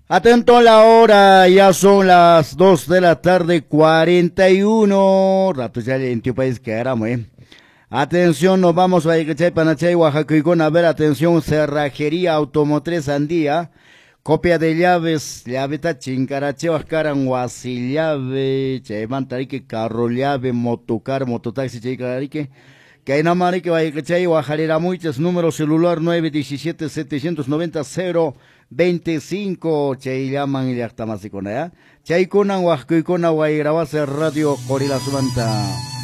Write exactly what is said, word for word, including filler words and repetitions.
Atento a la hora, ya son las dos de la tarde, cuarenta y uno. Rato ya en tu país que éramos, eh. Atención, nos vamos a Icachay, Panachay, Oaxaca y con a ver, atención, cerrajería automotriz Andía. Copia de llaves, llave ta chincarache, Huascaran, Huasillave, Chaymantarique, carro llave, motocar, mototaxi, Chaycarique. Que hay nada que vaya que Guajarera Muchas, número celular nueve diecisiete setecientos noventa cero veinticinco. Chay llaman y le acta más con allá. Chay conan, Huasco y con agua y grabase radio Corila Sumanta.